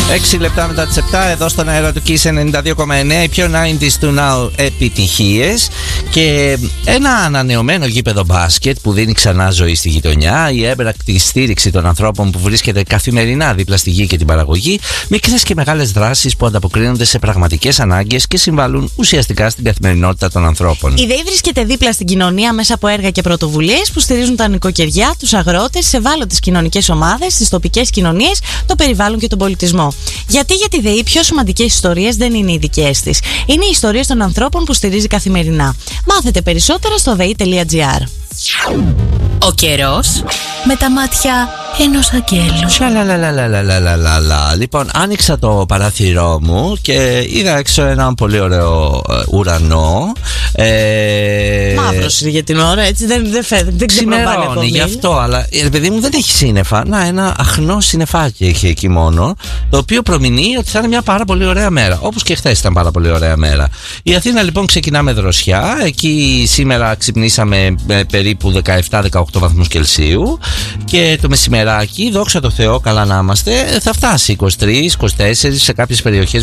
6 λεπτά μετά τις 7, εδώ στον αέρα του Kiss 92,9, οι πιο 90s του Now επιτυχίες και ένα ανανεωμένο γήπεδο μπάσκετ που δίνει ξανά ζωή στη γειτονιά, η έμπρακτη στήριξη των ανθρώπων που βρίσκεται καθημερινά δίπλα στη γη και την παραγωγή, μικρές και μεγάλες δράσεις που ανταποκρίνονται σε πραγματικές ανάγκες και συμβάλλουν ουσιαστικά στην καθημερινότητα των ανθρώπων. Η ΔΕΗ βρίσκεται δίπλα στην κοινωνία μέσα από έργα και πρωτοβουλίες που στηρίζουν τα νοικοκυριά, τους αγρότες, σε ευάλωτες κοινωνικές ομάδες, τις τοπικές κοινωνίες, το περιβάλλον και τον πολιτισμό. Γιατί για τη ΔΕΗ πιο σημαντικές ιστορίες δεν είναι οι δικές της. Είναι οι ιστορίες των ανθρώπων που στηρίζει καθημερινά. Μάθετε περισσότερα στο dei.gr. Ο καιρός με τα μάτια ενός αγγέλου. Σαλαλαλαλαλαλαλαλα. Λοιπόν, άνοιξα το παράθυρό μου και είδα έξω έναν πολύ ωραίο ουρανό. Μαύρος είναι για την ώρα, έτσι δεν ξημερώνει γι' αυτό, αλλά παιδί μου δεν έχει σύννεφα. Να, ένα αχνό συννεφάκι έχει εκεί μόνο, το οποίο προμηνύει ότι θα είναι μια πάρα πολύ ωραία μέρα. Όπως και χθες ήταν πάρα πολύ ωραία μέρα. Η Αθήνα λοιπόν ξεκινά με δροσιά. Εκεί σήμερα ξυπνήσαμε περίπου 17-18 βαθμούς Κελσίου και το μεσημεράκι, δόξα τω Θεώ, καλά να είμαστε, θα φτάσει 23-24 σε κάποιες περιοχές.